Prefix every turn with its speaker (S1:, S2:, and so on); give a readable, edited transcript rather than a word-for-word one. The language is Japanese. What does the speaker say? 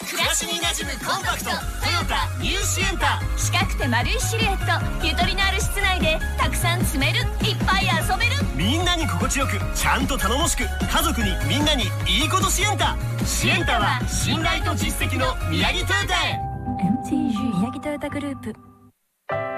S1: 暮らしに馴染むコンパクトトヨタニューシエンタ。
S2: 四角くて丸いシルエット、ゆとりのある室内でたくさん積める、いっぱい遊べる。
S1: みんなに心地よく、ちゃんと頼もしく、家族にみんなにいいことシエンタ。シエンタは信頼と実績の宮城トヨタへ。
S2: MTG 宮城トヨタグループ。